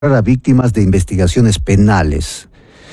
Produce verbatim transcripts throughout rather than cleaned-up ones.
a víctimas de investigaciones penales.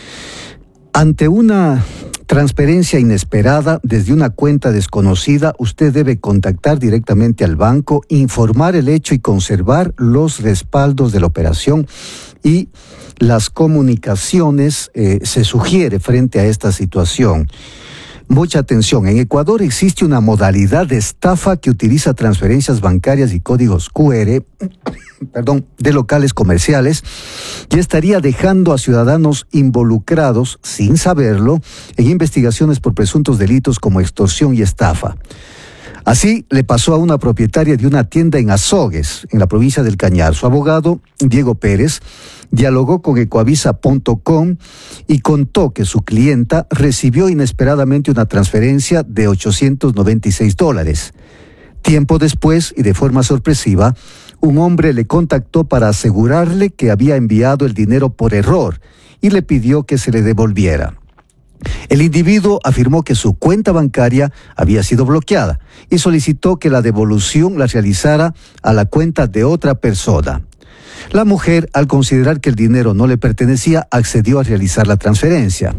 Ante una transferencia inesperada desde una cuenta desconocida, usted debe contactar directamente al banco, informar el hecho y conservar los respaldos de la operación y las comunicaciones. Eh, se sugiere frente a esta situación. Mucha atención, en Ecuador existe una modalidad de estafa que utiliza transferencias bancarias y códigos cu erre perdón, de locales comerciales y estaría dejando a ciudadanos involucrados, sin saberlo, en investigaciones por presuntos delitos como extorsión y estafa. Así le pasó a una propietaria de una tienda en Azogues, en la provincia del Cañar. Su abogado, Diego Pérez, dialogó con ecoavisa punto com y contó que su clienta recibió inesperadamente una transferencia de ochocientos noventa y seis dólares. Tiempo después, y de forma sorpresiva, un hombre le contactó para asegurarle que había enviado el dinero por error y le pidió que se le devolviera. El individuo afirmó que su cuenta bancaria había sido bloqueada y solicitó que la devolución la realizara a la cuenta de otra persona. La mujer, al considerar que el dinero no le pertenecía, accedió a realizar la transferencia.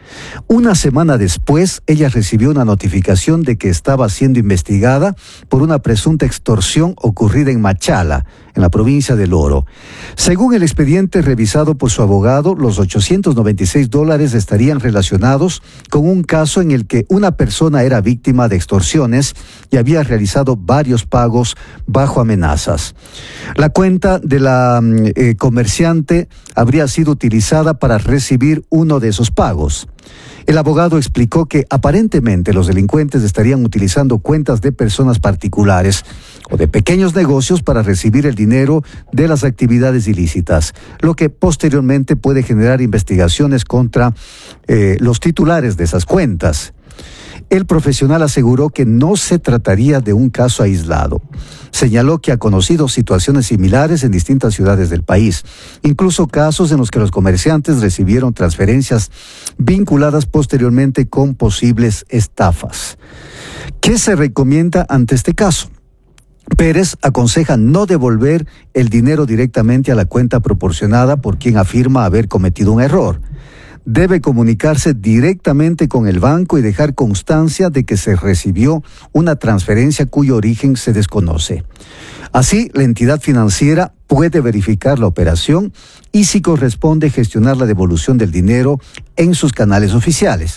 Una semana después, ella recibió una notificación de que estaba siendo investigada por una presunta extorsión ocurrida en Machala, en la provincia del Oro. Según el expediente revisado por su abogado, los ochocientos noventa y seis dólares estarían relacionados con un caso en el que una persona era víctima de extorsiones y había realizado varios pagos bajo amenazas. La cuenta de la eh, comerciante habría sido utilizada para recibir uno de esos pagos. El abogado explicó que aparentemente los delincuentes estarían utilizando cuentas de personas particulares o de pequeños negocios para recibir el dinero de las actividades ilícitas, lo que posteriormente puede generar investigaciones contra eh, los titulares de esas cuentas. El profesional aseguró que no se trataría de un caso aislado. Señaló que ha conocido situaciones similares en distintas ciudades del país, incluso casos en los que los comerciantes recibieron transferencias vinculadas posteriormente con posibles estafas. ¿Qué se recomienda ante este caso? Pérez aconseja no devolver el dinero directamente a la cuenta proporcionada por quien afirma haber cometido un error. Debe comunicarse directamente con el banco y dejar constancia de que se recibió una transferencia cuyo origen se desconoce. Así, la entidad financiera puede verificar la operación y, si corresponde, gestionar la devolución del dinero en sus canales oficiales.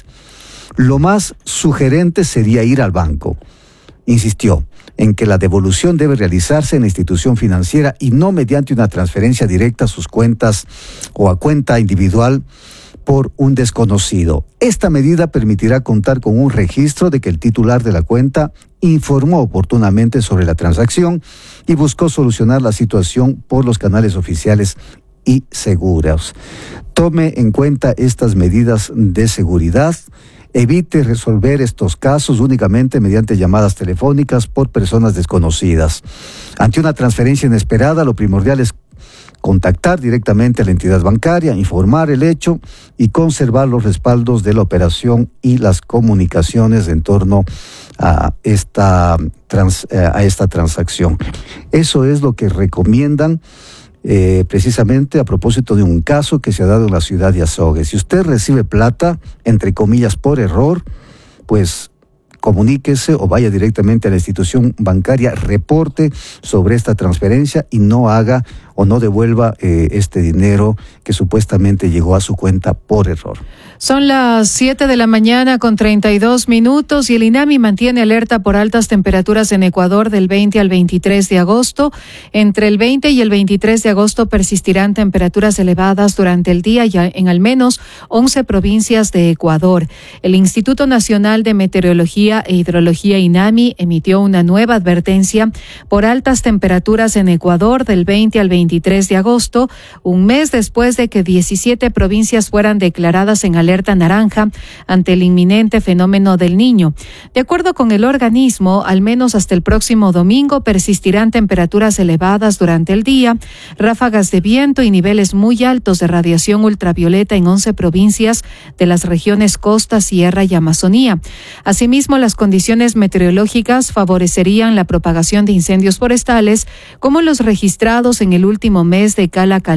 Lo más sugerente sería ir al banco. Insistió en que la devolución debe realizarse en la institución financiera y no mediante una transferencia directa a sus cuentas o a cuenta individual por un desconocido. Esta medida permitirá contar con un registro de que el titular de la cuenta informó oportunamente sobre la transacción y buscó solucionar la situación por los canales oficiales y seguros. Tome en cuenta estas medidas de seguridad. Evite resolver estos casos únicamente mediante llamadas telefónicas por personas desconocidas. Ante una transferencia inesperada, lo primordial es contactar directamente a la entidad bancaria, informar el hecho y conservar los respaldos de la operación y las comunicaciones en torno a esta, trans, a esta transacción. Eso es lo que recomiendan eh, precisamente a propósito de un caso que se ha dado en la ciudad de Azogues. Si usted recibe plata, entre comillas, por error, pues comuníquese o vaya directamente a la institución bancaria, reporte sobre esta transferencia y no haga o no devuelva eh, este dinero que supuestamente llegó a su cuenta por error. Son las siete de la mañana con treinta y dos minutos y el INAMI mantiene alerta por altas temperaturas en Ecuador del veinte al veintitrés de agosto. Entre el veinte y el veintitrés de agosto persistirán temperaturas elevadas durante el día ya en al menos once provincias de Ecuador. El Instituto Nacional de Meteorología e Hidrología INAMI emitió una nueva advertencia por altas temperaturas en Ecuador del veinte al veintitrés de agosto, un mes después de que diecisiete provincias fueran declaradas en alerta naranja ante el inminente fenómeno del Niño. De acuerdo con el organismo, al menos hasta el próximo domingo persistirán temperaturas elevadas durante el día, ráfagas de viento y niveles muy altos de radiación ultravioleta en once provincias de las regiones Costa, Sierra y Amazonía. Asimismo, las condiciones meteorológicas favorecerían la propagación de incendios forestales como los registrados en el último mes de Cala Cali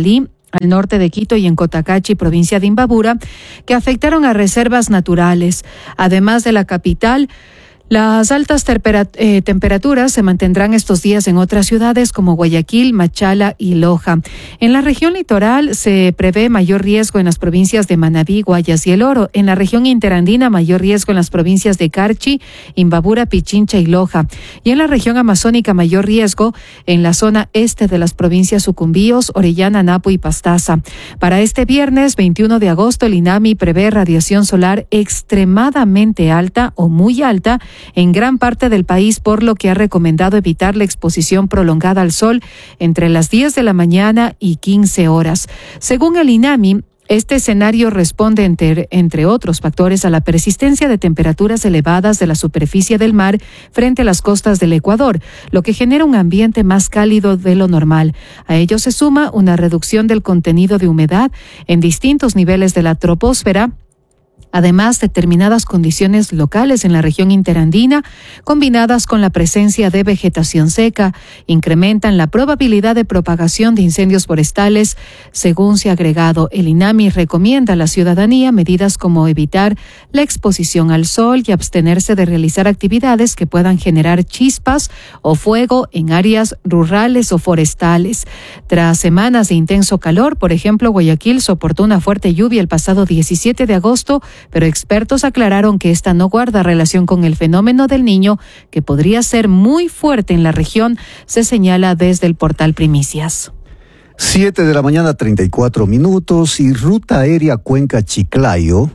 al norte de Quito y en Cotacachi, provincia de Imbabura, que afectaron a reservas naturales. Además de la capital, las altas eh, temperaturas se mantendrán estos días en otras ciudades como Guayaquil, Machala y Loja. En la región litoral se prevé mayor riesgo en las provincias de Manabí, Guayas y El Oro. En la región interandina, mayor riesgo en las provincias de Carchi, Imbabura, Pichincha y Loja. Y en la región amazónica, mayor riesgo en la zona este de las provincias Sucumbíos, Orellana, Napo y Pastaza. Para este viernes veintiuno de agosto, el INAMI prevé radiación solar extremadamente alta o muy alta en gran parte del país, por lo que ha recomendado evitar la exposición prolongada al sol entre las diez de la mañana y quince horas. Según el INAMI, este escenario responde, entre, entre otros factores, a la persistencia de temperaturas elevadas de la superficie del mar frente a las costas del Ecuador, lo que genera un ambiente más cálido de lo normal. A ello se suma una reducción del contenido de humedad en distintos niveles de la troposfera. Además, determinadas condiciones locales en la región interandina, combinadas con la presencia de vegetación seca, incrementan la probabilidad de propagación de incendios forestales. Según se ha agregado, el INAMI recomienda a la ciudadanía medidas como evitar la exposición al sol y abstenerse de realizar actividades que puedan generar chispas o fuego en áreas rurales o forestales. Tras semanas de intenso calor, por ejemplo, Guayaquil soportó una fuerte lluvia el pasado diecisiete de agosto, pero expertos aclararon que esta no guarda relación con el fenómeno del Niño, que podría ser muy fuerte en la región, se señala desde el portal Primicias. Siete de la mañana, treinta y cuatro minutos, y ruta aérea Cuenca-Chiclayo.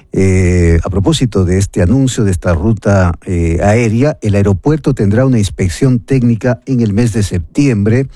Eh, a propósito de este anuncio de esta ruta eh, aérea, el aeropuerto tendrá una inspección técnica en el mes de septiembre,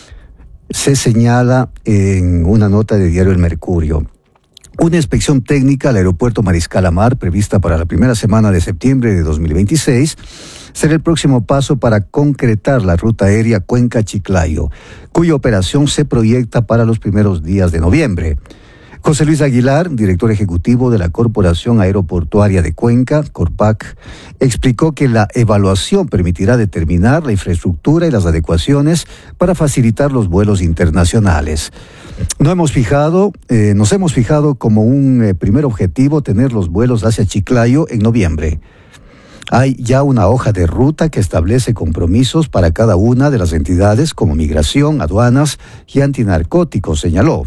se señala en una nota de Diario El Mercurio. Una inspección técnica al aeropuerto Mariscal Amar, prevista para la primera semana de septiembre de dos mil veintiséis, será el próximo paso para concretar la ruta aérea Cuenca-Chiclayo, cuya operación se proyecta para los primeros días de noviembre. José Luis Aguilar, director ejecutivo de la Corporación Aeroportuaria de Cuenca, Corpac, explicó que la evaluación permitirá determinar la infraestructura y las adecuaciones para facilitar los vuelos internacionales. No hemos fijado, eh, nos hemos fijado como un eh, primer objetivo tener los vuelos hacia Chiclayo en noviembre. Hay ya una hoja de ruta que establece compromisos para cada una de las entidades como migración, aduanas y antinarcóticos, señaló.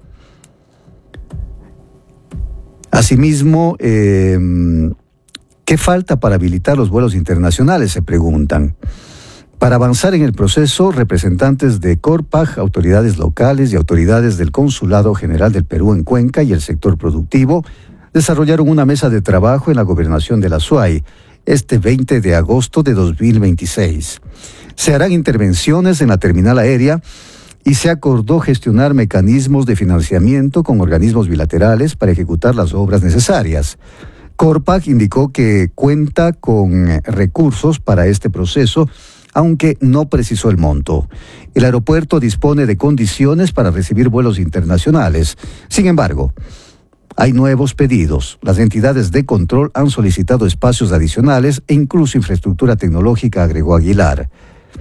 Asimismo, eh, ¿qué falta para habilitar los vuelos internacionales?, se preguntan. Para avanzar en el proceso, representantes de Corpac, autoridades locales y autoridades del Consulado General del Perú en Cuenca y el sector productivo desarrollaron una mesa de trabajo en la gobernación de la S U A Y este veinte de agosto de dos mil veintiséis. Se harán intervenciones en la terminal aérea y se acordó gestionar mecanismos de financiamiento con organismos bilaterales para ejecutar las obras necesarias. Corpac indicó que cuenta con recursos para este proceso, aunque no precisó el monto. El aeropuerto dispone de condiciones para recibir vuelos internacionales. Sin embargo, hay nuevos pedidos. Las entidades de control han solicitado espacios adicionales e incluso infraestructura tecnológica, agregó Aguilar.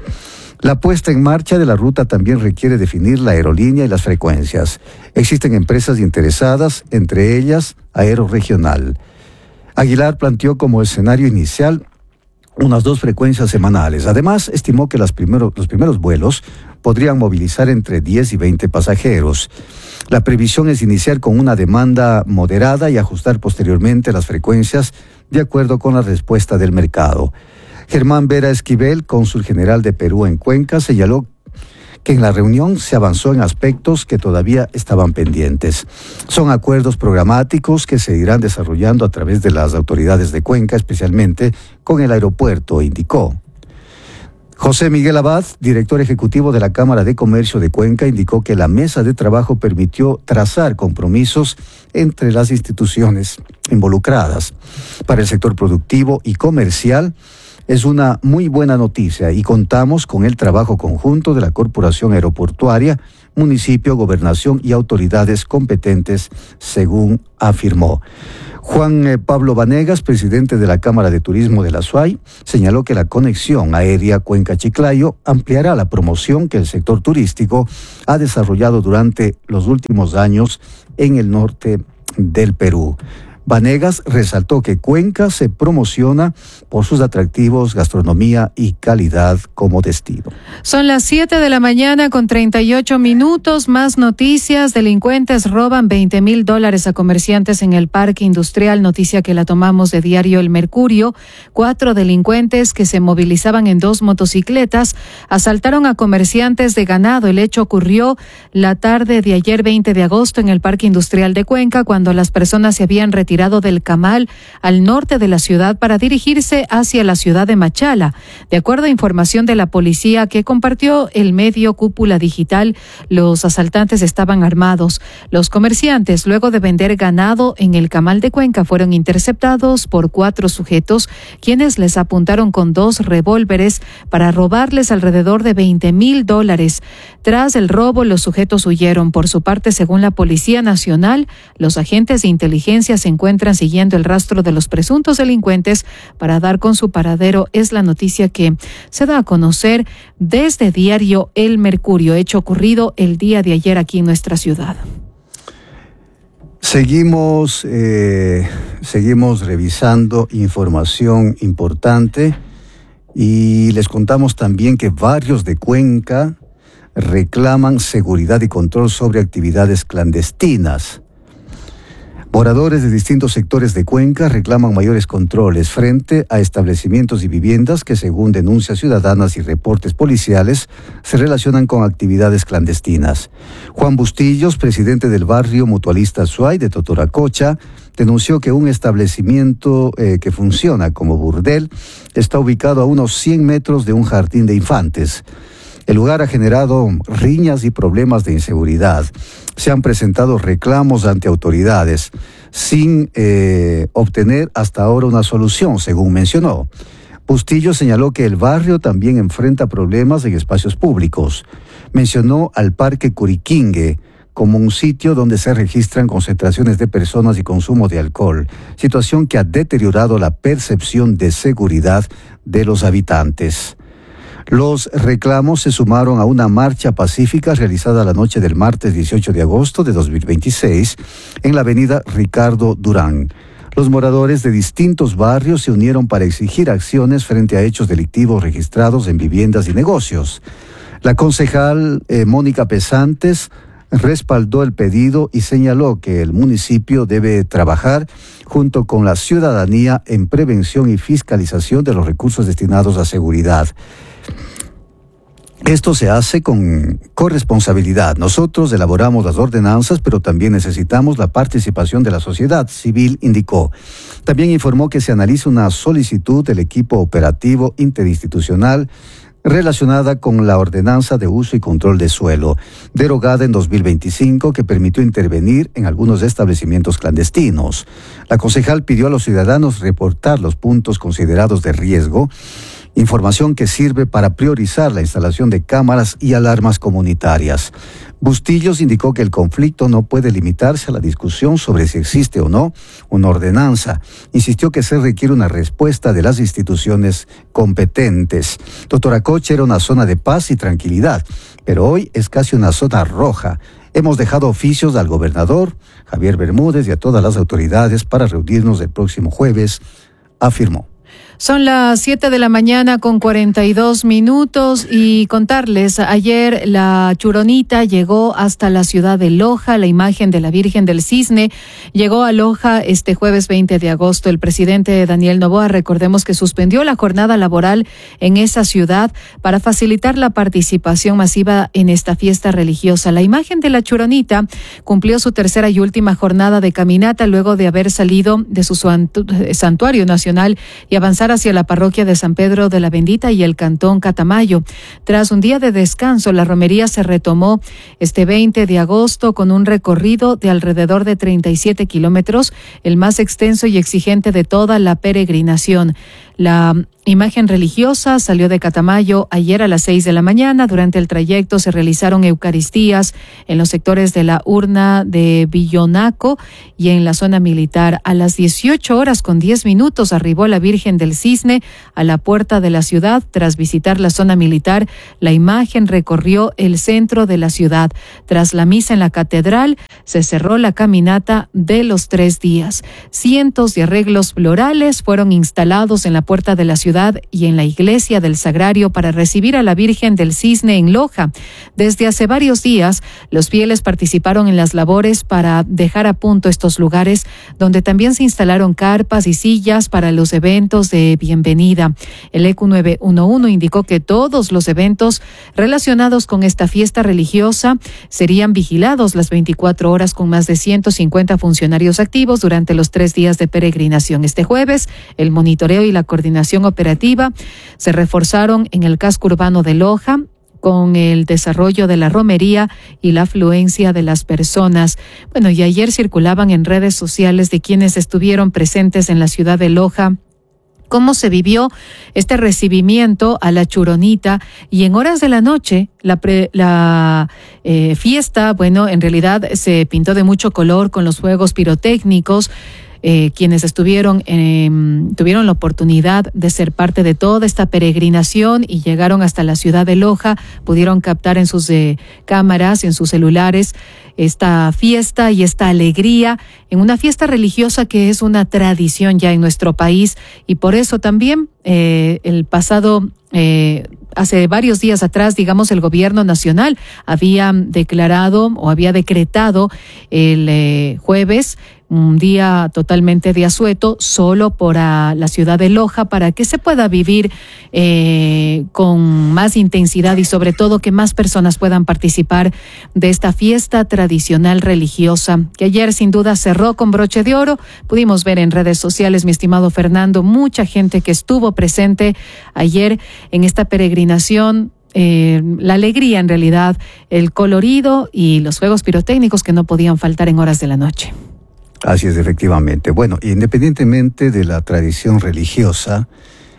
La puesta en marcha de la ruta también requiere definir la aerolínea y las frecuencias. Existen empresas interesadas, entre ellas Aeroregional. Aguilar planteó como escenario inicial unas dos frecuencias semanales. Además, estimó que las primero, los primeros vuelos podrían movilizar entre diez y veinte pasajeros. La previsión es iniciar con una demanda moderada y ajustar posteriormente las frecuencias de acuerdo con la respuesta del mercado. Germán Vera Esquivel, cónsul general de Perú en Cuenca, señaló que en la reunión se avanzó en aspectos que todavía estaban pendientes. Son acuerdos programáticos que se irán desarrollando a través de las autoridades de Cuenca, especialmente con el aeropuerto, indicó. José Miguel Abad, director ejecutivo de la Cámara de Comercio de Cuenca, indicó que la mesa de trabajo permitió trazar compromisos entre las instituciones involucradas. Para el sector productivo y comercial, es una muy buena noticia y contamos con el trabajo conjunto de la Corporación Aeroportuaria, municipio, gobernación y autoridades competentes, según afirmó. Juan eh, Pablo Vanegas, presidente de la Cámara de Turismo de la S U A Y, señaló que la conexión aérea Cuenca-Chiclayo ampliará la promoción que el sector turístico ha desarrollado durante los últimos años en el norte del Perú. Vanegas resaltó que Cuenca se promociona por sus atractivos, gastronomía y calidad como destino. Son las siete de la mañana con treinta y ocho minutos. Más noticias. Delincuentes roban veinte mil dólares a comerciantes en el parque industrial. Noticia que la tomamos de diario El Mercurio. Cuatro delincuentes que se movilizaban en dos motocicletas asaltaron a comerciantes de ganado. El hecho ocurrió la tarde de ayer veinte de agosto en el parque industrial de Cuenca, cuando las personas se habían retirado del Camal al norte de la ciudad para dirigirse hacia la ciudad de Machala. De acuerdo a información de la policía que compartió el medio Cúpula Digital, los asaltantes estaban armados. Los comerciantes, luego de vender ganado en el Camal de Cuenca, fueron interceptados por cuatro sujetos, quienes les apuntaron con dos revólveres para robarles alrededor de veinte mil dólares. Tras el robo, los sujetos huyeron. Por su parte, según la Policía Nacional, los agentes de inteligencia se encuentran encuentran siguiendo el rastro de los presuntos delincuentes para dar con su paradero. Es la noticia que se da a conocer desde diario El Mercurio, hecho ocurrido el día de ayer aquí en nuestra ciudad. Seguimos, eh, seguimos revisando información importante y les contamos también que barrios de Cuenca reclaman seguridad y control sobre actividades clandestinas. Moradores de distintos sectores de Cuenca reclaman mayores controles frente a establecimientos y viviendas que, según denuncias ciudadanas y reportes policiales, se relacionan con actividades clandestinas. Juan Bustillos, presidente del barrio mutualista S U A Y de Totoracocha, denunció que un establecimiento eh, que funciona como burdel está ubicado a unos cien metros de un jardín de infantes. El lugar ha generado riñas y problemas de inseguridad. Se han presentado reclamos ante autoridades sin eh, obtener hasta ahora una solución, según mencionó. Bustillo señaló que el barrio también enfrenta problemas en espacios públicos. Mencionó al Parque Curiquingue como un sitio donde se registran concentraciones de personas y consumo de alcohol, situación que ha deteriorado la percepción de seguridad de los habitantes. Los reclamos se sumaron a una marcha pacífica realizada la noche del martes dieciocho de agosto de dos mil veintiséis en la avenida Ricardo Durán. Los moradores de distintos barrios se unieron para exigir acciones frente a hechos delictivos registrados en viviendas y negocios. La concejal eh, Mónica Pesantes respaldó el pedido y señaló que el municipio debe trabajar junto con la ciudadanía en prevención y fiscalización de los recursos destinados a seguridad. Esto se hace con corresponsabilidad. Nosotros elaboramos las ordenanzas, pero también necesitamos la participación de la sociedad civil, indicó. También informó que se analiza una solicitud del equipo operativo interinstitucional relacionada con la ordenanza de uso y control de suelo, derogada en dos mil veinticinco, que permitió intervenir en algunos establecimientos clandestinos. La concejal pidió a los ciudadanos reportar los puntos considerados de riesgo, información que sirve para priorizar la instalación de cámaras y alarmas comunitarias. Bustillos indicó que el conflicto no puede limitarse a la discusión sobre si existe o no una ordenanza. Insistió que se requiere una respuesta de las instituciones competentes. Totoracocha era una zona de paz y tranquilidad, pero hoy es casi una zona roja. Hemos dejado oficios al gobernador Javier Bermúdez y a todas las autoridades para reunirnos el próximo jueves, afirmó. Son las siete de la mañana con cuarenta y dos minutos y contarles, ayer la Churonita llegó hasta la ciudad de Loja. La imagen de la Virgen del Cisne llegó a Loja este jueves veinte de agosto. El presidente Daniel Noboa, recordemos que suspendió la jornada laboral en esa ciudad para facilitar la participación masiva en esta fiesta religiosa. La imagen de la Churonita cumplió su tercera y última jornada de caminata luego de haber salido de su santuario nacional y avanzar hacia la parroquia de San Pedro de la Bendita y el cantón Catamayo. Tras un día de descanso, la romería se retomó este veinte de agosto con un recorrido de alrededor de treinta y siete kilómetros, el más extenso y exigente de toda la peregrinación. La imagen religiosa salió de Catamayo ayer a las seis de la mañana. Durante el trayecto se realizaron eucaristías en los sectores de la urna de Villonaco y en la zona militar. A las dieciocho horas con diez minutos arribó la Virgen del Cisne a la puerta de la ciudad. Tras visitar la zona militar, la imagen recorrió el centro de la ciudad. Tras la misa en la catedral, se cerró la caminata de los tres días. Cientos de arreglos florales fueron instalados en la puerta de la ciudad y en la iglesia del Sagrario para recibir a la Virgen del Cisne en Loja. Desde hace varios días, los fieles participaron en las labores para dejar a punto estos lugares, donde también se instalaron carpas y sillas para los eventos de bienvenida. El E Q nueve uno uno indicó que todos los eventos relacionados con esta fiesta religiosa serían vigilados las veinticuatro horas con más de ciento cincuenta funcionarios activos durante los tres días de peregrinación. Este jueves, el monitoreo y la coordinación operativa se reforzaron en el casco urbano de Loja con el desarrollo de la romería y la afluencia de las personas. Bueno, y ayer circulaban en redes sociales de quienes estuvieron presentes en la ciudad de Loja cómo se vivió este recibimiento a la Churonita, y en horas de la noche la, pre, la eh, fiesta, bueno, en realidad se pintó de mucho color con los fuegos pirotécnicos. Eh, quienes estuvieron eh, tuvieron la oportunidad de ser parte de toda esta peregrinación y llegaron hasta la ciudad de Loja, pudieron captar en sus eh, cámaras, en sus celulares, esta fiesta y esta alegría en una fiesta religiosa que es una tradición ya en nuestro país. Y por eso también eh, el pasado eh, hace varios días atrás, digamos, el gobierno nacional había declarado o había decretado el eh, jueves un día totalmente de asueto solo para la ciudad de Loja, para que se pueda vivir eh, con más intensidad y sobre todo que más personas puedan participar de esta fiesta tradicional religiosa, que ayer sin duda cerró con broche de oro. Pudimos ver en redes sociales, mi estimado Fernando, mucha gente que estuvo presente ayer en esta peregrinación. Eh, la alegría en realidad, el colorido y los fuegos pirotécnicos que no podían faltar en horas de la noche. Así es, efectivamente. Bueno, independientemente de la tradición religiosa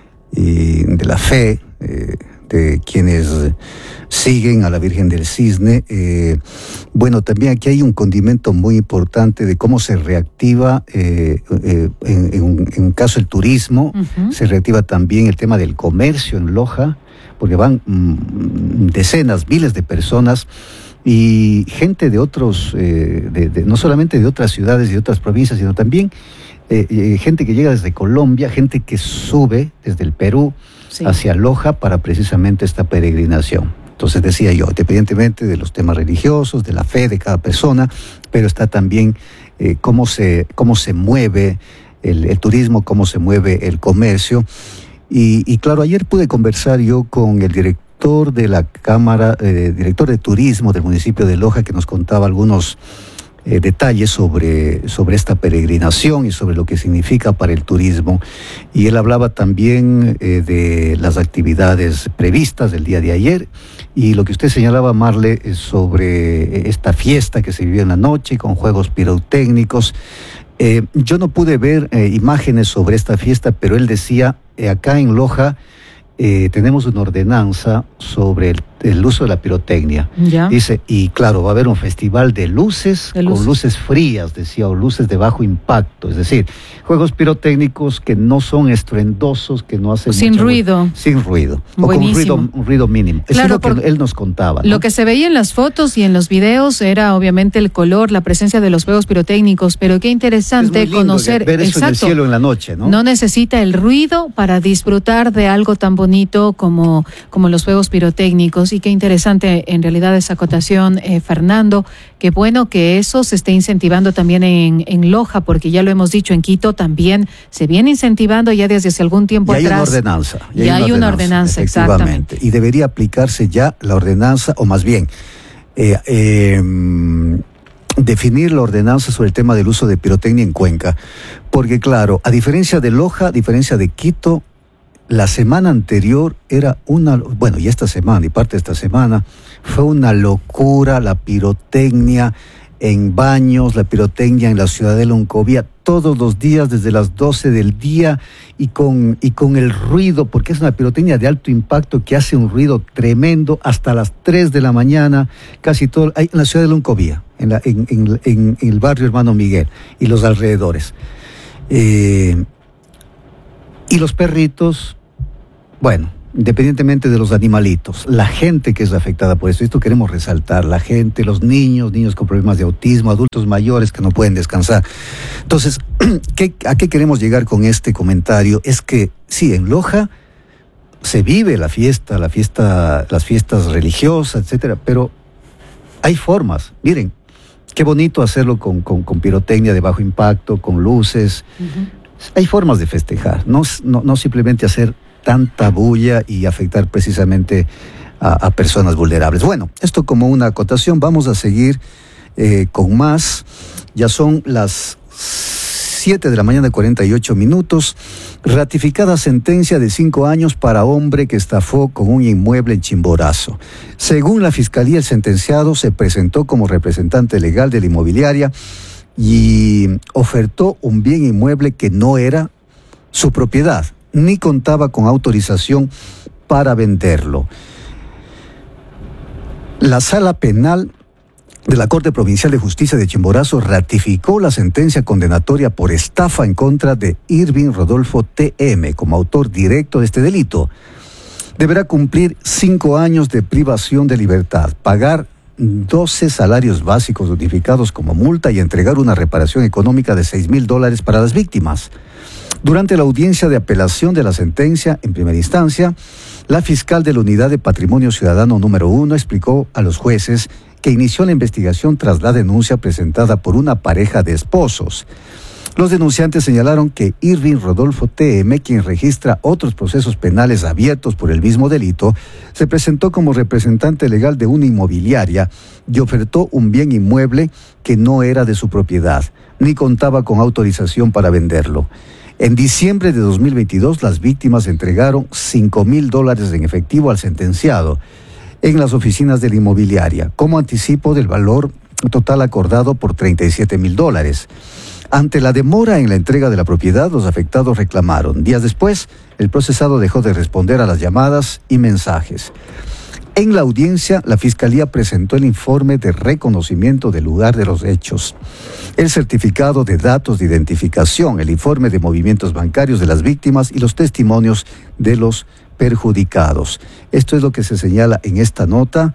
y de la fe eh, de quienes siguen a la Virgen del Cisne, eh, bueno, también aquí hay un condimento muy importante de cómo se reactiva, eh, eh, en, en, un, en un caso el turismo, uh-huh. Se reactiva también el tema del comercio en Loja, porque van mm, decenas, miles de personas y gente de otros, eh, de, de, no solamente de otras ciudades y de otras provincias, sino también eh, eh, gente que llega desde Colombia, gente que sube desde el Perú sí. hacia Loja para precisamente esta peregrinación. Entonces decía yo, independientemente de los temas religiosos, de la fe de cada persona, pero está también eh, cómo se, cómo se mueve el, el turismo, cómo se mueve el comercio. Y, y claro, ayer pude conversar yo con el director de la Cámara, eh, director de Turismo del municipio de Loja, que nos contaba algunos eh, detalles sobre, sobre esta peregrinación y sobre lo que significa para el turismo. Y él hablaba también eh, de las actividades previstas del día de ayer y lo que usted señalaba, Marle, eh, sobre esta fiesta que se vivió en la noche con juegos pirotécnicos. Eh, yo no pude ver eh, imágenes sobre esta fiesta, pero él decía, eh, acá en Loja, Eh, tenemos una ordenanza sobre el, el uso de la pirotecnia. ¿Ya? Dice, y claro, va a haber un festival de luces, de luces, con luces frías, decía, o luces de bajo impacto. Es decir, juegos pirotécnicos que no son estruendosos, que no hacen... Sin ruido. Ruido, sin ruido. Buenísimo. O con un ruido, un ruido mínimo. Eso claro, es lo que él nos contaba, ¿no? Lo que se veía en las fotos y en los videos era obviamente el color, la presencia de los juegos pirotécnicos, pero qué interesante es muy lindo conocer... ver eso exacto, en el cielo en la noche, ¿no? No necesita el ruido para disfrutar de algo tan bonito bonito como, como los juegos pirotécnicos. Y qué interesante en realidad esa acotación, eh, Fernando. Qué bueno que eso se esté incentivando también en, en Loja, porque ya lo hemos dicho, en Quito también se viene incentivando ya desde hace algún tiempo y atrás. Hay una ordenanza, y hay, hay una ordenanza, exactamente. Y debería aplicarse ya la ordenanza, o más bien, eh, eh, definir la ordenanza sobre el tema del uso de pirotecnia en Cuenca. Porque claro, a diferencia de Loja, a diferencia de Quito, la semana anterior era una, bueno, y esta semana, y parte de esta semana, fue una locura la pirotecnia en Baños, la pirotecnia en la ciudad de Loncovía. todos los días desde las doce del día y con, y con el ruido, porque es una pirotecnia de alto impacto que hace un ruido tremendo hasta las tres de la mañana, casi todo, hay, en la ciudad de Loncovía, en, la, en, en, en, en el barrio Hermano Miguel y los alrededores. Eh, y los perritos, bueno, independientemente de los animalitos, la gente que es afectada por esto, esto queremos resaltar, la gente, los niños, niños con problemas de autismo, adultos mayores que no pueden descansar. Entonces, ¿qué, ¿a qué queremos llegar con este comentario? Es que sí, en Loja se vive la fiesta, la fiesta, las fiestas religiosas, etcétera, pero hay formas. Miren, qué bonito hacerlo con, con, con pirotecnia de bajo impacto, con luces. Uh-huh. Hay formas de festejar, no, no, no simplemente hacer tanta bulla y afectar precisamente a, a personas vulnerables. Bueno, esto como una acotación, vamos a seguir eh, con más. Ya son las siete de la mañana, cuarenta y ocho minutos. Ratificada sentencia de cinco años para hombre que estafó con un inmueble en Chimborazo. Según la Fiscalía, el sentenciado se presentó como representante legal de la inmobiliaria y ofertó un bien inmueble que no era su propiedad, ni contaba con autorización para venderlo. La Sala Penal de la Corte Provincial de Justicia de Chimborazo ratificó la sentencia condenatoria por estafa en contra de Irving Rodolfo T M como autor directo de este delito. Deberá cumplir cinco años de privación de libertad, pagar doce salarios básicos notificados como multa y entregar una reparación económica de seis mil dólares para las víctimas. Durante la audiencia de apelación de la sentencia, en primera instancia, la fiscal de la Unidad de Patrimonio Ciudadano número uno explicó a los jueces que inició la investigación tras la denuncia presentada por una pareja de esposos. Los denunciantes señalaron que Irving Rodolfo T M, quien registra otros procesos penales abiertos por el mismo delito, se presentó como representante legal de una inmobiliaria y ofertó un bien inmueble que no era de su propiedad, ni contaba con autorización para venderlo. En diciembre de dos mil veintidós, las víctimas entregaron cinco mil dólares en efectivo al sentenciado en las oficinas de la inmobiliaria, como anticipo del valor total acordado por treinta y siete mil dólares. Ante la demora en la entrega de la propiedad, los afectados reclamaron. Días después, el procesado dejó de responder a las llamadas y mensajes. En la audiencia, la Fiscalía presentó el informe de reconocimiento del lugar de los hechos, el certificado de datos de identificación, el informe de movimientos bancarios de las víctimas y los testimonios de los perjudicados. Esto es lo que se señala en esta nota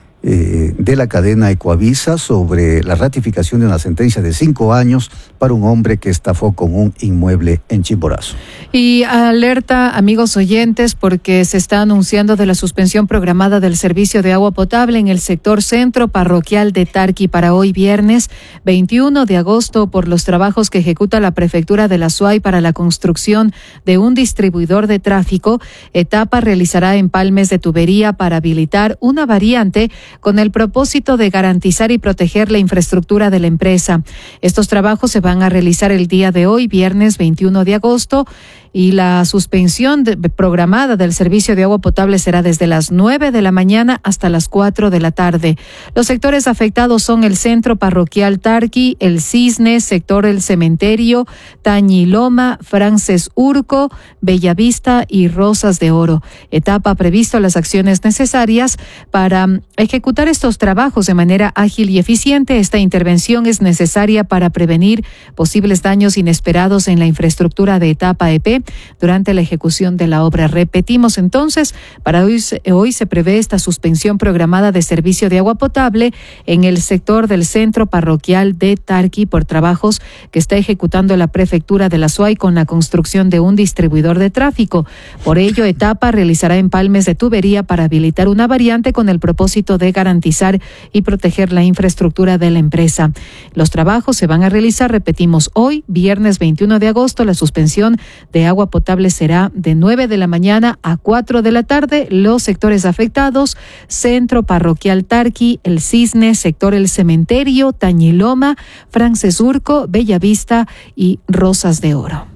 eh, de la cadena Ecoavisa sobre la ratificación de una sentencia de cinco años para un hombre que estafó con un inmueble en Chimborazo. Y alerta, amigos oyentes, porque se está anunciando de la suspensión programada del servicio de agua potable en el sector centro parroquial de Tarqui para hoy viernes veintiuno de agosto por los trabajos que ejecuta la Prefectura de la Suay para la construcción de un distribuidor de tráfico. Etapa realizará empalmes de tubería para habilitar una variante con el propósito de garantizar y proteger la infraestructura de la empresa. Estos trabajos se van a realizar el día de hoy, viernes veintiuno de agosto, y la suspensión de, programada del servicio de agua potable será desde las nueve de la mañana hasta las cuatro de la tarde. Los sectores afectados son el Centro Parroquial Tarqui, el Cisne, sector El Cementerio, Tañiloma, Frances Urco, Bellavista y Rosas de Oro. Etapa ha previsto las acciones necesarias para ejecutar estos trabajos de manera ágil y eficiente. Esta intervención es necesaria para prevenir posibles daños inesperados en la infraestructura de Etapa E P durante la ejecución de la obra. Repetimos entonces, para hoy, hoy se prevé esta suspensión programada de servicio de agua potable en el sector del Centro Parroquial de Tarqui por trabajos que está ejecutando la Prefectura de la Suay con la construcción de un distribuidor de tráfico. Por ello, Etapa realizará empalmes de tubería para habilitar una variante con el propósito de garantizar y proteger la infraestructura de la empresa. Los trabajos se van a realizar, repetimos, hoy, viernes veintiuno de agosto. La suspensión de agua potable será de nueve de la mañana a cuatro de la tarde. Los sectores afectados: Centro Parroquial Tarqui, El Cisne, sector El Cementerio, Tañiloma, Frances Urco, Bellavista y Rosas de Oro.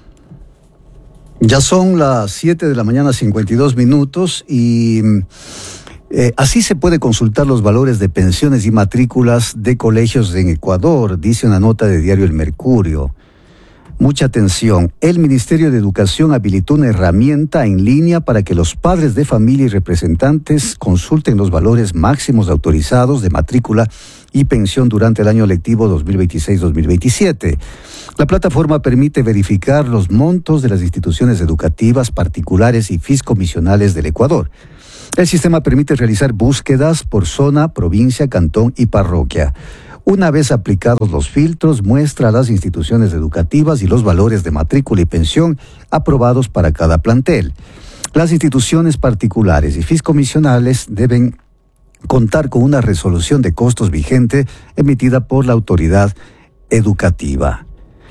Ya son las siete de la mañana, cincuenta y dos minutos, y eh, así se puede consultar los valores de pensiones y matrículas de colegios en Ecuador, dice una nota de Diario El Mercurio. Mucha atención. El Ministerio de Educación habilitó una herramienta en línea para que los padres de familia y representantes consulten los valores máximos autorizados de matrícula y pensión durante el año lectivo dos mil veintiséis dos mil veintisiete. La plataforma permite verificar los montos de las instituciones educativas particulares y fiscomisionales del Ecuador. El sistema permite realizar búsquedas por zona, provincia, cantón y parroquia. Una vez aplicados los filtros, muestra las instituciones educativas y los valores de matrícula y pensión aprobados para cada plantel. Las instituciones particulares y fiscomisionales deben contar con una resolución de costos vigente emitida por la autoridad educativa.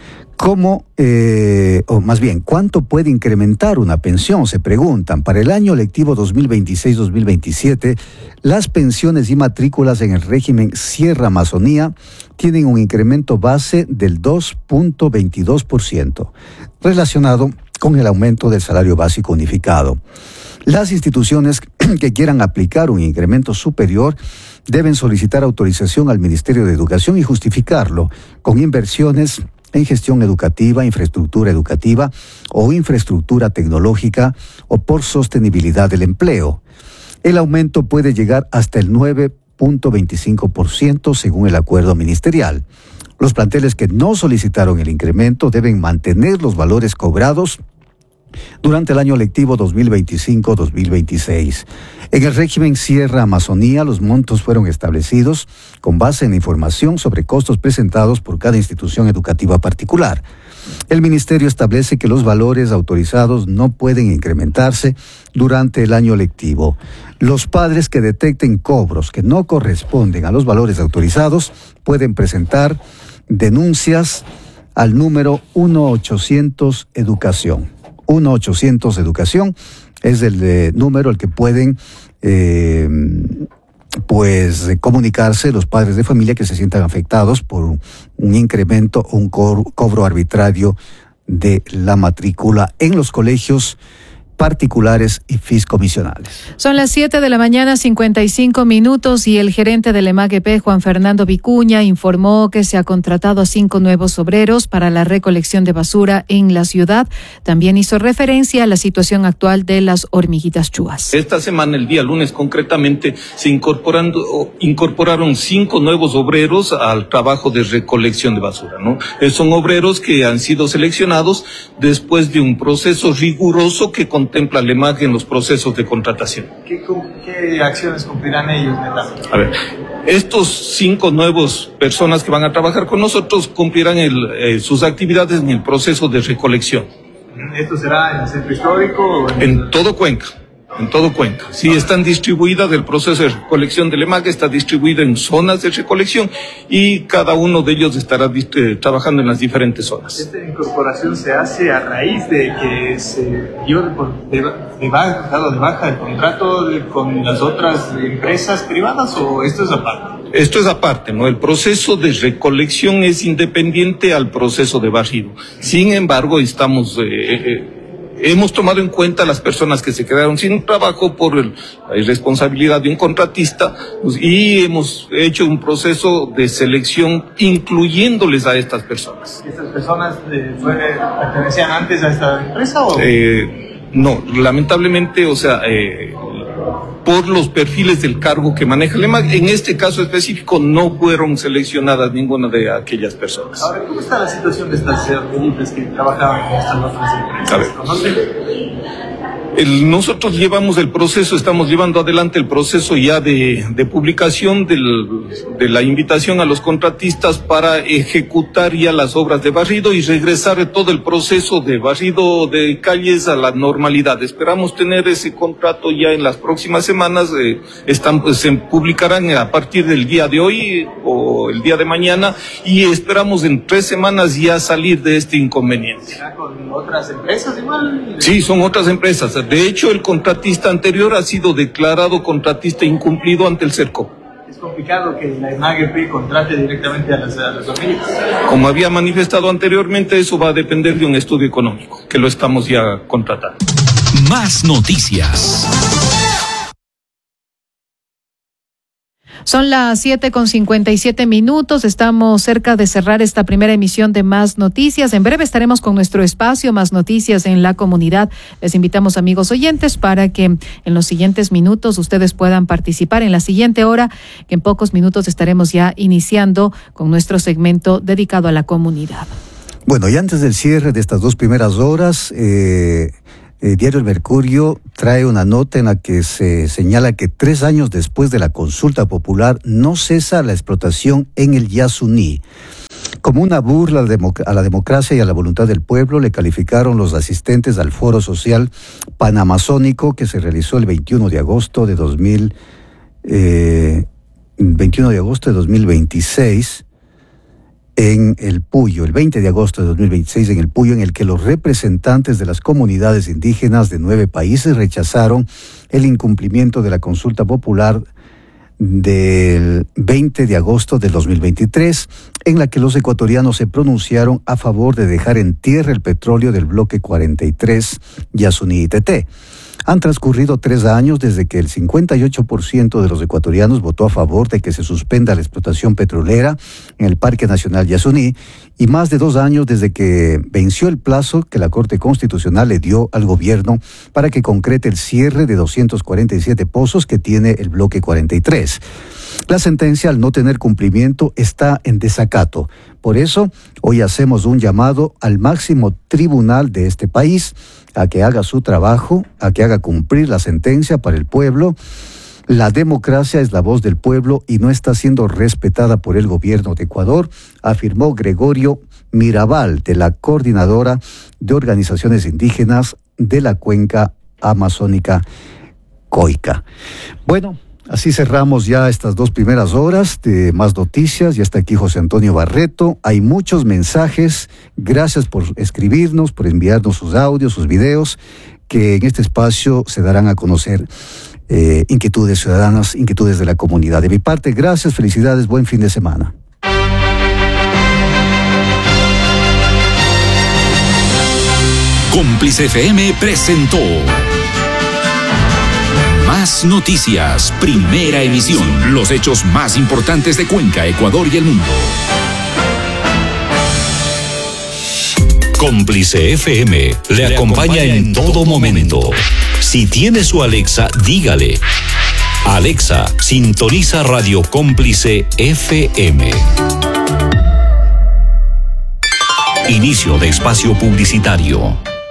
¿Cómo, eh, o más bien, cuánto puede incrementar una pensión? Se preguntan. Para el año lectivo dos mil veintiséis dos mil veintisiete, las pensiones y matrículas en el régimen Sierra Amazonía tienen un incremento base del dos punto veintidós por ciento, relacionado con el aumento del salario básico unificado. Las instituciones que quieran aplicar un incremento superior deben solicitar autorización al Ministerio de Educación y justificarlo con inversiones en gestión educativa, infraestructura educativa o infraestructura tecnológica o por sostenibilidad del empleo. El aumento puede llegar hasta el nueve punto veinticinco por ciento según el acuerdo ministerial. Los planteles que no solicitaron el incremento deben mantener los valores cobrados durante el año lectivo dos mil veinticinco dos mil veintiséis. En el régimen Sierra Amazonía, los montos fueron establecidos con base en la información sobre costos presentados por cada institución educativa particular. El Ministerio establece que los valores autorizados no pueden incrementarse durante el año lectivo. Los padres que detecten cobros que no corresponden a los valores autorizados pueden presentar denuncias al número uno ochocientos Educación. uno ochocientos Educación es el de número al que pueden eh, pues comunicarse los padres de familia que se sientan afectados por un, un incremento o un co- cobro arbitrario de la matrícula en los colegios particulares y fiscomisionales. Son las siete de la mañana, cincuenta y cinco minutos, y el gerente del EMAGEP, Juan Fernando Vicuña, informó que se ha contratado a cinco nuevos obreros para la recolección de basura en la ciudad. También hizo referencia a la situación actual de las hormiguitas chúas. Esta semana, el día lunes concretamente, se incorporando, incorporaron cinco nuevos obreros al trabajo de recolección de basura, ¿no? Son obreros que han sido seleccionados después de un proceso riguroso que con contempla el EMAG en los procesos de contratación. ¿Qué, qué acciones cumplirán ellos, Neta? A ver, estos cinco nuevos personas que van a trabajar con nosotros cumplirán el, eh, sus actividades en el proceso de recolección. ¿Esto será en el centro histórico? O en, en todo Cuenca. En todo Cuenca. Sí, están distribuidas, el proceso de recolección del EMAG está distribuido en zonas de recolección y cada uno de ellos estará dist- trabajando en las diferentes zonas. ¿Esta incorporación se hace a raíz de que se dio de, de, de, baja, dado de baja el contrato de, con las otras empresas privadas, o esto es aparte? Esto es aparte, ¿no? El proceso de recolección es independiente al proceso de barrido. Sin embargo, estamos... Eh, eh, Hemos tomado en cuenta a las personas que se quedaron sin trabajo por el, la irresponsabilidad de un contratista, pues, y hemos hecho un proceso de selección incluyéndoles a estas personas. ¿Estas personas eh, fue, pertenecían antes a esta empresa o...? Eh, no, lamentablemente, o sea, eh, por los perfiles del cargo que maneja el EMAG, en este caso específico no fueron seleccionadas ninguna de aquellas personas. Ahora, ¿cómo está la situación de estas hormiguitas que trabajaban en estas otras empresas? A ver. ¿Conocen? El, nosotros llevamos el proceso, estamos llevando adelante el proceso ya de, de publicación del, de la invitación a los contratistas para ejecutar ya las obras de barrido y regresar todo el proceso de barrido de calles a la normalidad. Esperamos tener ese contrato ya en las próximas semanas, eh, están, pues, se publicarán a partir del día de hoy o el día de mañana, y esperamos en tres semanas ya salir de este inconveniente. ¿Será con otras empresas igual? Sí, son otras empresas. De hecho, el contratista anterior ha sido declarado contratista incumplido ante el CERCO. Es complicado que la EMAGEP contrate directamente a las, a las hormiguitas. Como había manifestado anteriormente, eso va a depender de un estudio económico, que lo estamos ya contratando. Más noticias. Son las siete con cincuenta y siete minutos. Estamos cerca de cerrar esta primera emisión de Más Noticias. En breve estaremos con nuestro espacio Más Noticias en la comunidad. Les invitamos, amigos oyentes, para que en los siguientes minutos ustedes puedan participar en la siguiente hora, que en pocos minutos estaremos ya iniciando con nuestro segmento dedicado a la comunidad. Bueno, y antes del cierre de estas dos primeras horas, eh, eh, Diario El Mercurio trae una nota en la que se señala que tres años después de la consulta popular no cesa la explotación en el Yasuní. Como una burla a la democracia y a la voluntad del pueblo, le calificaron los asistentes al Foro Social Panamazónico que se realizó el veintiuno de agosto de dos mil, eh, veintiuno de agosto de dos mil veintiséis. En el Puyo, el veinte de agosto de dos mil veintiséis, en el Puyo, en el que los representantes de las comunidades indígenas de nueve países rechazaron el incumplimiento de la consulta popular del veinte de agosto de dos mil veintitrés, en la que los ecuatorianos se pronunciaron a favor de dejar en tierra el petróleo del bloque cuarenta y tres Yasuní-Iteté. Han transcurrido tres años desde que el cincuenta y ocho por ciento de los ecuatorianos votó a favor de que se suspenda la explotación petrolera en el Parque Nacional Yasuní y más de dos años desde que venció el plazo que la Corte Constitucional le dio al gobierno para que concrete el cierre de doscientos cuarenta y siete pozos que tiene el bloque cuarenta y tres. La sentencia, al no tener cumplimiento, está en desacato. Por eso, hoy hacemos un llamado al máximo tribunal de este país a que haga su trabajo, a que haga cumplir la sentencia para el pueblo. La democracia es la voz del pueblo y no está siendo respetada por el gobierno de Ecuador, afirmó Gregorio Mirabal, de la Coordinadora de Organizaciones Indígenas de la Cuenca Amazónica Coica. Bueno, así cerramos ya estas dos primeras horas de Más Noticias. Ya está aquí José Antonio Barreto. Hay muchos mensajes. Gracias por escribirnos, por enviarnos sus audios, sus videos, que en este espacio se darán a conocer eh, inquietudes ciudadanas, inquietudes de la comunidad. De mi parte, gracias, felicidades, buen fin de semana. Cómplice F M presentó Más Noticias, primera emisión. Los hechos más importantes de Cuenca, Ecuador y el mundo. Cómplice F M le acompaña en todo momento. Si tiene su Alexa, dígale: Alexa, sintoniza Radio Cómplice F M. Inicio de espacio publicitario.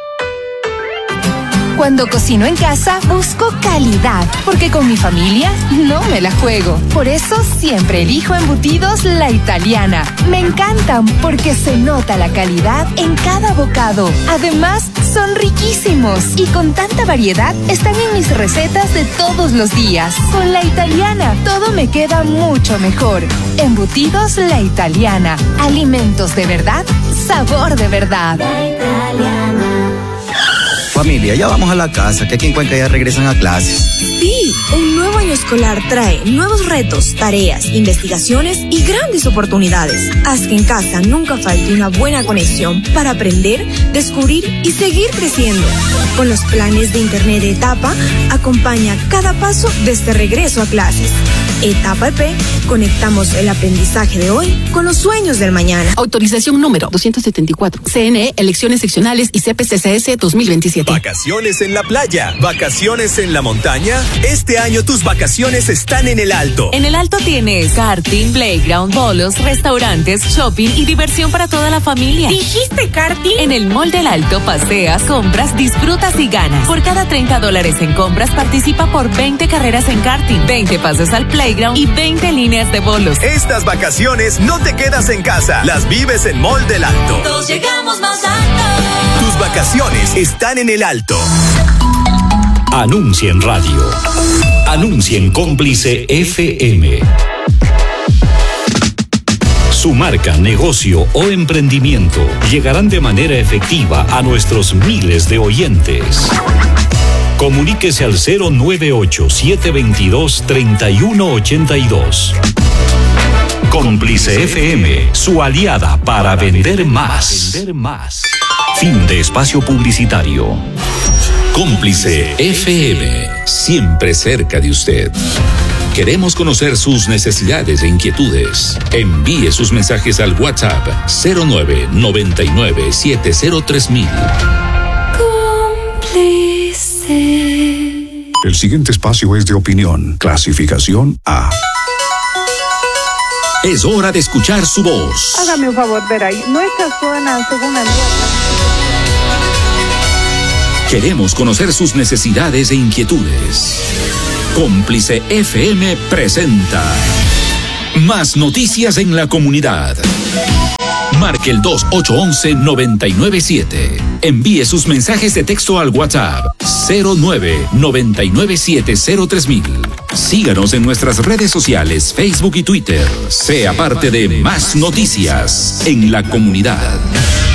Cuando cocino en casa, busco calidad, porque con mi familia no me la juego. Por eso siempre elijo Embutidos La Italiana. Me encantan porque se nota la calidad en cada bocado. Además, son riquísimos y con tanta variedad están en mis recetas de todos los días. Con La Italiana, todo me queda mucho mejor. Embutidos La Italiana. Alimentos de verdad, sabor de verdad. La Italiana. Familia, ya vamos a la casa, que aquí en Cuenca ya regresan a clases. Sí, un nuevo año escolar trae nuevos retos, tareas, investigaciones y grandes oportunidades. Haz que en casa nunca falte una buena conexión para aprender, descubrir y seguir creciendo. Con los planes de Internet de Etapa, acompaña cada paso de este regreso a clases. Etapa E P, conectamos el aprendizaje de hoy con los sueños del mañana. Autorización número doscientos setenta y cuatro. C N E, elecciones seccionales y C P C C S dos mil veintisiete. Vacaciones en la playa, vacaciones en la montaña. Este año tus vacaciones están en El Alto. En El Alto tienes karting, playground, bolos, restaurantes, shopping y diversión para toda la familia. ¿Dijiste karting? En el Mall del Alto paseas, compras, disfrutas y ganas. Por cada treinta dólares en compras participa por veinte carreras en karting, veinte pases al playground y veinte líneas de bolos. Estas vacaciones no te quedas en casa, las vives en Mall del Alto. Todos llegamos más alto. Tus vacaciones están en El Alto. Anuncia en radio. Anuncia en Cómplice F M. Su marca, negocio o emprendimiento llegarán de manera efectiva a nuestros miles de oyentes. Comuníquese al cero nueve ocho, siete dos dos, tres uno ocho dos. Cómplice F M, su aliada para vender más. Vender más. Fin de espacio publicitario. Cómplice F M, siempre cerca de usted. Queremos conocer sus necesidades e inquietudes. Envíe sus mensajes al WhatsApp cero nueve noventa y nueve siete cero tres mil. Cómplice. El siguiente espacio es de opinión. Clasificación A. Es hora de escuchar su voz. Hágame un favor, ver ahí. Nuestra zona, según la Queremos conocer sus necesidades e inquietudes. Cómplice F M presenta Más Noticias en la Comunidad. Marque el dos ocho once noventa y nueve siete. Envíe sus mensajes de texto al WhatsApp cero nueve noventa y nueve siete cero tres mil. Síganos en nuestras redes sociales, Facebook y Twitter. Sea parte de Más Noticias en la Comunidad.